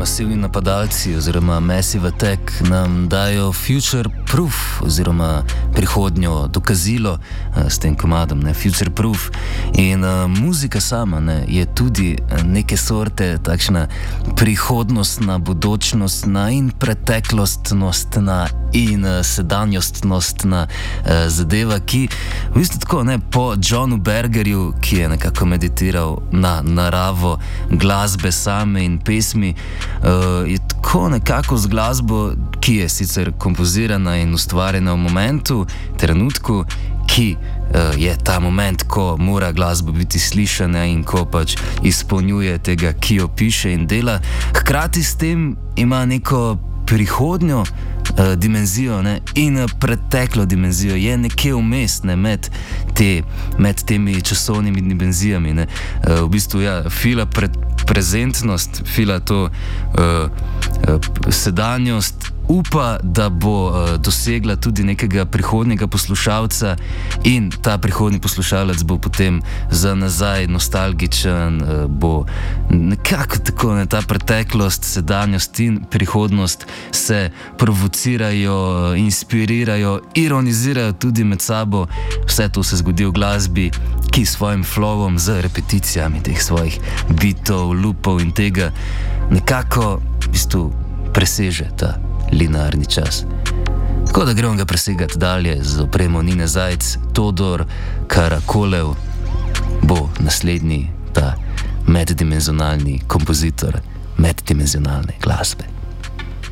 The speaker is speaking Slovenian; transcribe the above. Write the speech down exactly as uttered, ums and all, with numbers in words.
masivni napadalci oziroma Massive Attack nam dajo future proof oziroma prihodnjo dokazilo uh, s tem komadom, ne, future proof. In uh, muzika sama, ne, je tudi neke sorte takšna prihodnostna, bodočnostna in preteklostnostna in uh, sedanjostnostna uh, zadeva, ki v bistvu tako, ne, po Johnu Bergerju, ki je nekako meditiral na naravo glasbe same in pesmi, uh, je tako nekako z glasbo, ki je sicer kompozirana in ustvarjena v momentu, trenutku, ki uh, je ta moment, ko mora glasba biti slišana in ko pač izpolnjuje tega, ki jo piše in dela. Hkrati s tem ima neko prihodnjo uh, dimenzijo, ne, in uh, preteklo dimenzijo, je nekje vmes, ne, med, te, med temi časovnimi dimenzijami. Ne. Uh, v bistvu ja, fila pre, prezentnost, fila to uh, uh, sedanjost, upa, da bo uh, dosegla tudi nekega prihodnjega poslušalca in ta prihodnji poslušalec bo potem za nazaj nostalgičen, uh, bo nekako tako, ne, ta preteklost, sedanjost in prihodnost se provocirajo, inspirirajo, ironizirajo tudi med sabo. Vse to se zgodi v glasbi, ki s svojim flowom, z repeticijami teh svojih bitov, loopov in tega nekako v bistvu preseže ta linearni čas. Tako da gremo ga presegati dalje z opremo Nine Zajc. Todor Karakolev bo naslednji ta meddimenzionalni kompozitor meddimenzionalne glasbe.